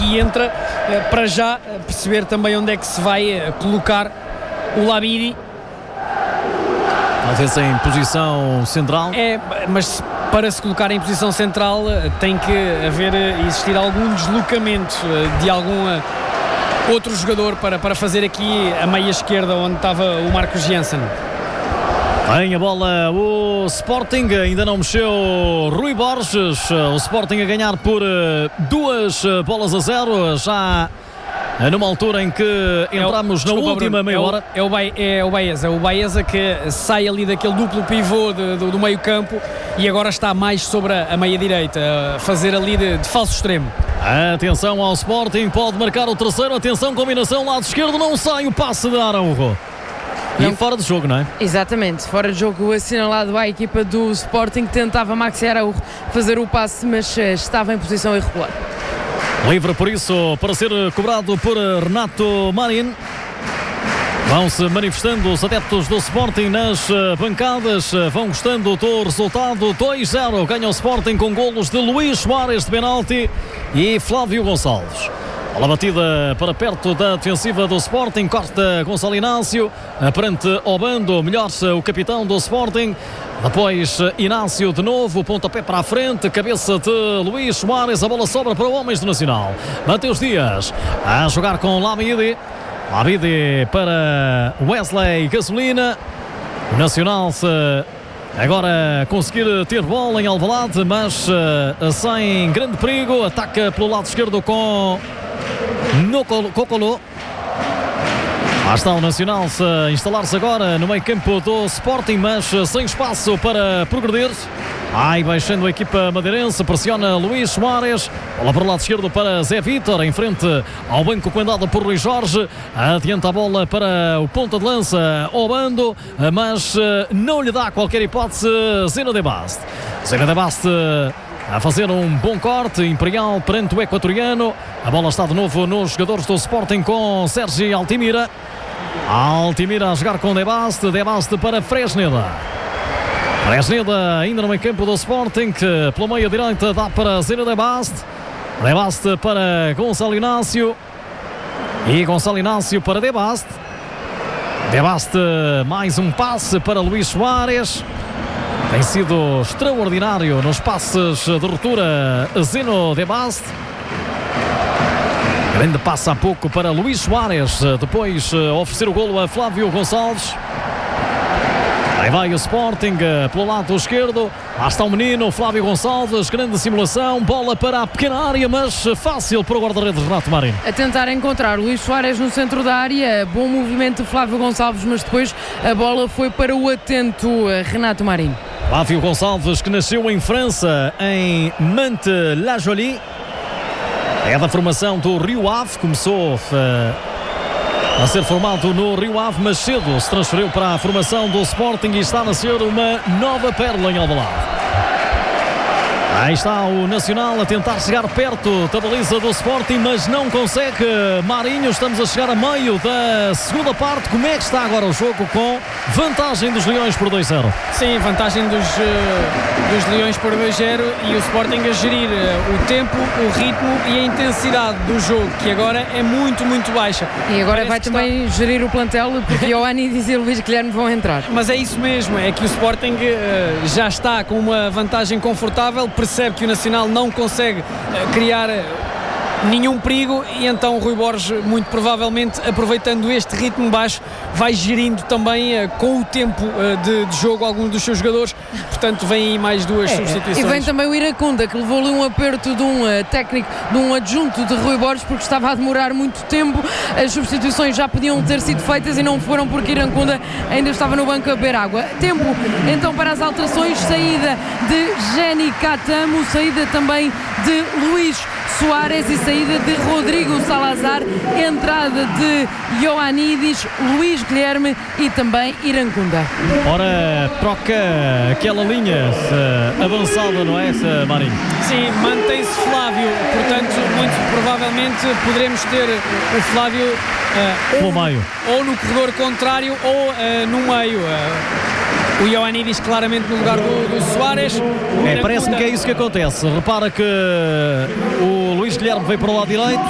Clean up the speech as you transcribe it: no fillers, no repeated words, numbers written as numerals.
aqui entra, para já perceber também onde é que se vai colocar o Labidi. Talvez em posição central. Mas para se colocar em posição central tem que existir algum deslocamento de algum outro jogador para fazer aqui a meia esquerda onde estava o Marcos Jansen. Tem a bola o Sporting, ainda não mexeu Rui Borges, o Sporting a ganhar por 2-0, já numa altura em que entramos na última meia hora. É o Baeza que sai ali daquele duplo pivô do meio campo e agora está mais sobre a meia direita, a fazer ali de falso extremo. Atenção ao Sporting, pode marcar o terceiro, atenção, combinação lado esquerdo, não sai o passe de Araújo. E fora de jogo, não é? Exatamente, fora de jogo assinalado à equipa do Sporting, que tentava Maxi Araújo fazer o passe, mas estava em posição irregular. Livre por isso para ser cobrado por Renato Marin. Vão-se manifestando os adeptos do Sporting nas bancadas, vão gostando do resultado. 2-0, ganha o Sporting com golos de Luís Soares de penalti e Flávio Gonçalves. Bola batida para perto da defensiva do Sporting, corta Gonçalo Inácio, perante Obando, melhor o capitão do Sporting. Depois Inácio de novo, pontapé para a frente, cabeça de Luís Soares, a bola sobra para o Homens do Nacional. Mateus Dias a jogar com Labidi. Labidi para Wesley Gasolina. O Nacional agora conseguir ter bola em Alvalade, mas sem grande perigo. Ataca pelo lado esquerdo com Cocolo. Lá está o Nacional a instalar-se agora no meio campo do Sporting, mas sem espaço para progredir. Baixando a equipa madeirense, pressiona Luís Soares. Bola para o lado esquerdo para Zé Vítor, em frente ao banco comandado por Rui Jorge. Adianta a bola para o ponta de lança Obando, mas não lhe dá qualquer hipótese Zeno de Bast. Zeno de Bast a fazer um bom corte, Imperial perante o equatoriano. A bola está de novo nos jogadores do Sporting com Sérgio Altimira. Altimira a jogar com De Bast para Fresneda. Fresneda ainda no meio campo do Sporting, que pela meia direita dá para Zeno De Bast para Gonçalo Inácio e Gonçalo Inácio para De Bast. Mais um passe para Luís Soares. Tem sido extraordinário nos passes de ruptura Zeno De Bast. Grande passe há pouco para Luís Soares, depois oferecer o golo a Flávio Gonçalves. Aí vai o Sporting pelo lado esquerdo. Lá está o menino Flávio Gonçalves. Grande simulação. Bola para a pequena área, mas fácil para o guarda-redes Renato Marinho. A tentar encontrar Luís Soares no centro da área. Bom movimento de Flávio Gonçalves, mas depois a bola foi para o atento Renato Marinho. Flávio Gonçalves, que nasceu em França, em Mantes-la-Jolie. É da formação do Rio Ave. Começou a ser formado no Rio Ave, mas cedo se transferiu para a formação do Sporting e está a nascer uma nova pérola em Alvalade. Aí está o Nacional a tentar chegar perto da baliza do Sporting, mas não consegue. Marinho, estamos a chegar a meio da segunda parte. Como é que está agora o jogo, com vantagem dos Leões por 2-0? Sim, vantagem dos Leões por 2-0 e o Sporting a gerir o tempo, o ritmo e a intensidade do jogo, que agora é muito, muito baixa. E agora vai também gerir o plantel, porque Ioannidis e Luís Guilherme vão entrar. Mas é isso mesmo, é que o Sporting já está com uma vantagem confortável, percebe que o Nacional não consegue criar nenhum perigo e então o Rui Borges, muito provavelmente aproveitando este ritmo baixo, vai gerindo também com o tempo de jogo alguns dos seus jogadores. Portanto, vem aí mais duas substituições. E vem também o Iracunda, que levou ali um aperto de um técnico, de um adjunto de Rui Borges, porque estava a demorar muito tempo. As substituições já podiam ter sido feitas e não foram, porque Iracunda ainda estava no banco a beber água. Tempo então para as alterações: saída de Jenny Catamo, saída também de Luís Soares e saída de Rodrigo Salazar, entrada de Ioannidis, Luís Guilherme e também Iracunda. Ora, troca aquela linha avançada, não é, Marinho? Sim, mantém-se Flávio, portanto, muito provavelmente poderemos ter o Flávio ou no corredor contrário ou no meio. O Ioannidis claramente no lugar do Soares. Parece-me que é isso que acontece. Repara que o Luís Guilherme veio para o lado direito,